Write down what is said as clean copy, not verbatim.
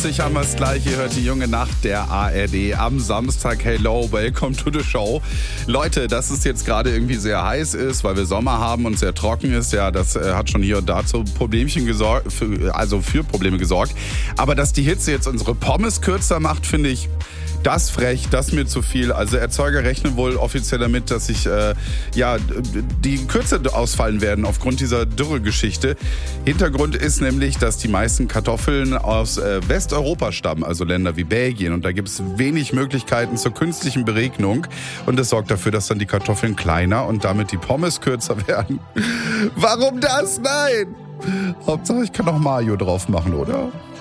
20 haben wir es gleich. Ihr hört die junge Nacht der ARD am Samstag. Hello, welcome to the show. Leute, dass es jetzt gerade irgendwie sehr heiß ist, weil wir Sommer haben und sehr trocken ist, ja, das hat schon hier und da zu Problemchen gesorgt, für Probleme gesorgt. Aber dass die Hitze jetzt unsere Pommes kürzer macht, finde ich das frech, das mir zu viel. Also Erzeuger rechnen wohl offiziell damit, dass die Kürze ausfallen werden aufgrund dieser Dürregeschichte. Hintergrund ist nämlich, dass die meisten Kartoffeln aus Westeuropa stammen, also Länder wie Belgien. Und da gibt es wenig Möglichkeiten zur künstlichen Beregnung. Und das sorgt dafür, dass dann die Kartoffeln kleiner und damit die Pommes kürzer werden. Warum das? Nein! Hauptsache, ich kann noch Mayo drauf machen, oder?